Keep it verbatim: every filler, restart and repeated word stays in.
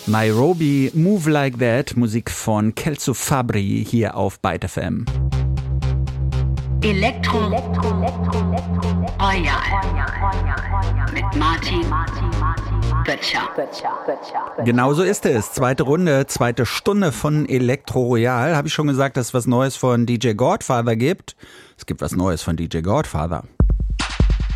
Nairobi, Move Like That, Musik von Kelso Fabri hier auf Byte F M. Elektro, Elektro, Elektro, Elektro, Royal mit Martin Böttcher. Genauso ist es. Zweite Runde, zweite Stunde von Elektro Royal. Habe ich schon gesagt, dass es was Neues von D J Godfather gibt? Es gibt was Neues von D J Godfather.